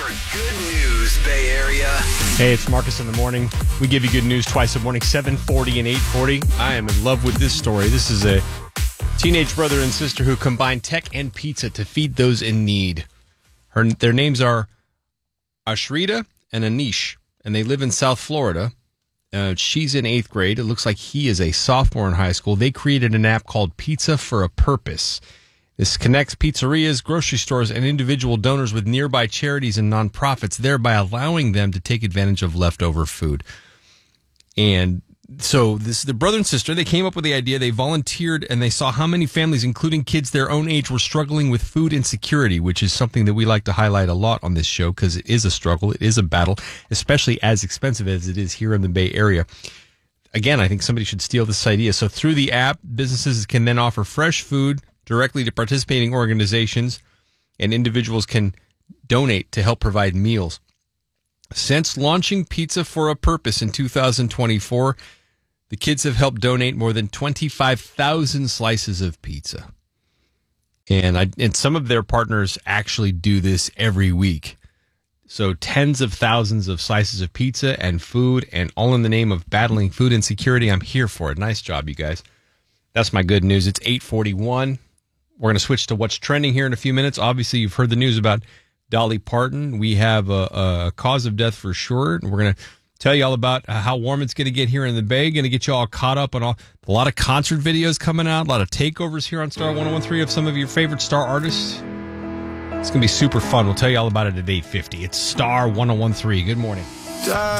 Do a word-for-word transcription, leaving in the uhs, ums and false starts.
for good news, Bay Area. Hey, it's Marcus in the morning. We give you good news twice a morning, seven forty and eight forty. I am in love with this story. This is a teenage brother and sister who combine tech and pizza to feed those in need. Her, their names are Ashrita and Anish, and they live in South Florida. Uh, she's in eighth grade. It looks like he is a sophomore in high school. They created an app called Pizza for a Purpose. This connects pizzerias, grocery stores, and individual donors with nearby charities and nonprofits, thereby allowing them to take advantage of leftover food. And so this the brother and sister, they came up with the idea. They volunteered, and they saw how many families, including kids their own age, were struggling with food insecurity, which is something that we like to highlight a lot on this show because it is a struggle. It is a battle, especially as expensive as it is here in the Bay Area. Again, I think somebody should steal this idea. So through the app, businesses can then offer fresh food directly to participating organizations, and individuals can donate to help provide meals. Since launching Pizza for a Purpose in two thousand twenty-four, the kids have helped donate more than twenty-five thousand slices of pizza. And, I, and some of their partners actually do this every week. So tens of thousands of slices of pizza and food, and all in the name of battling food insecurity. I'm here for it. Nice job, you guys. That's my good news. It's eight forty-one. We're going to switch to what's trending here in a few minutes. Obviously, you've heard the news about Dolly Parton. We have a, a cause of death for sure. And we're going to tell you all about how warm it's going to get here in the Bay. Going to get you all caught up on all, a lot of concert videos coming out, a lot of takeovers here on Star one oh one three of some of your favorite star artists. It's going to be super fun. We'll tell you all about it at eight fifty. It's Star one oh one three. Good morning.